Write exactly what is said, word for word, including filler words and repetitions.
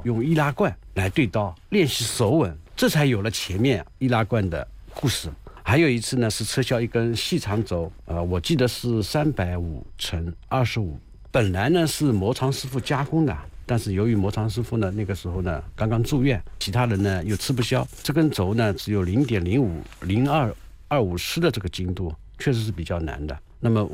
用易拉罐来对刀练习手稳，这才有了前面易拉罐的故事。还有一次呢，是撤销一根细长轴，呃，我记得是三百五乘二十五，本来呢是磨长师傅加工的，但是由于磨长师傅呢那个时候呢刚刚住院，其他人呢又吃不消，这根轴呢只有零点零五零二二五师的这个精度，确实是比较难的。那么